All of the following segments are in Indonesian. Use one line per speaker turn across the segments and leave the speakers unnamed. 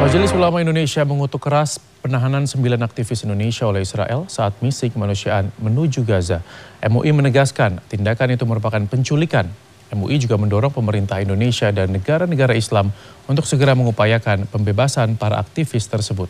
Majelis Ulama Indonesia mengutuk keras penahanan 9 aktivis Indonesia oleh Israel saat misi kemanusiaan menuju Gaza. MUI menegaskan tindakan itu merupakan penculikan. MUI juga mendorong pemerintah Indonesia dan negara-negara Islam untuk segera mengupayakan pembebasan para aktivis tersebut.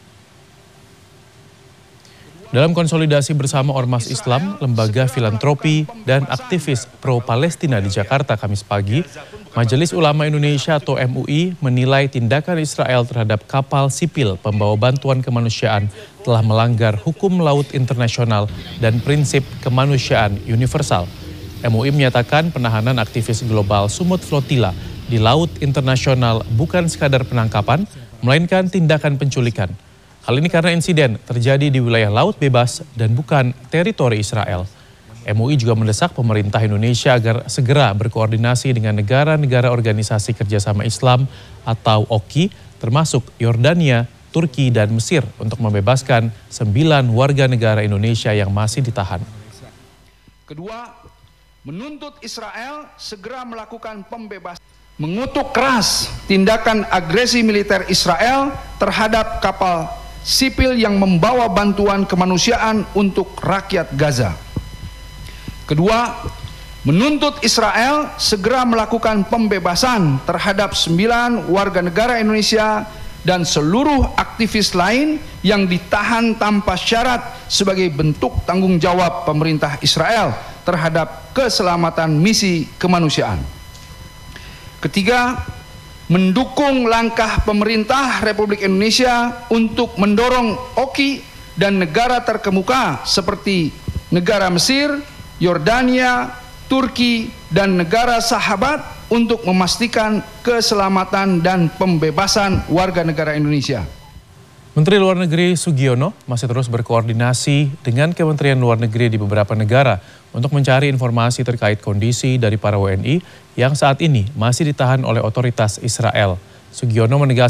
Dalam konsolidasi bersama Ormas Islam, lembaga filantropi, dan aktivis pro-Palestina di Jakarta Kamis pagi, Majelis Ulama Indonesia atau MUI menilai tindakan Israel terhadap kapal sipil pembawa bantuan kemanusiaan telah melanggar hukum laut internasional dan prinsip kemanusiaan universal. MUI menyatakan penahanan aktivis global Sumut Flotilla di laut internasional bukan sekadar penangkapan, melainkan tindakan penculikan. Hal ini karena insiden terjadi di wilayah laut bebas dan bukan teritori Israel. MUI juga mendesak pemerintah Indonesia agar segera berkoordinasi dengan negara-negara organisasi kerjasama Islam atau OKI, termasuk Yordania, Turki, dan Mesir untuk membebaskan 9 warga negara Indonesia yang masih ditahan.
Kedua, menuntut Israel segera melakukan pembebasan. Mengutuk keras tindakan agresi militer Israel terhadap kapal sipil yang membawa bantuan kemanusiaan untuk rakyat Gaza. Kedua, menuntut Israel segera melakukan pembebasan terhadap 9 warga negara Indonesia dan seluruh aktivis lain yang ditahan tanpa syarat sebagai bentuk tanggung jawab pemerintah Israel terhadap keselamatan misi kemanusiaan. Ketiga, mendukung langkah pemerintah Republik Indonesia untuk mendorong OKI dan negara terkemuka seperti negara Mesir, Yordania, Turki, dan negara sahabat untuk memastikan keselamatan dan pembebasan warga negara Indonesia.
Menteri Luar Negeri Sugiono masih terus berkoordinasi dengan Kementerian Luar Negeri di beberapa negara untuk mencari informasi terkait kondisi dari para WNI yang saat ini masih ditahan oleh otoritas Israel. Sugiono menegaskan